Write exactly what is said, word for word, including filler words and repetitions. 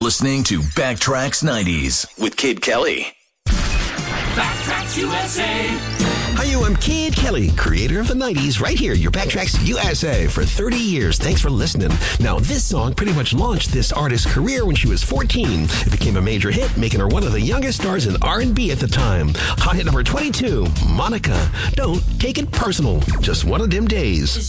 listening to Backtracks nineties with Kid Kelly. Backtracks U S A. Hi, I'm Kid Kelly, creator of the nineties, right here, your Backtracks U S A for thirty years. Thanks for listening. Now, this song pretty much launched this artist's career when she was fourteen. It became a major hit, making her one of the youngest stars in R and B at the time. Hot hit number twenty-two, Monica. Don't take it personal. Just one of them days.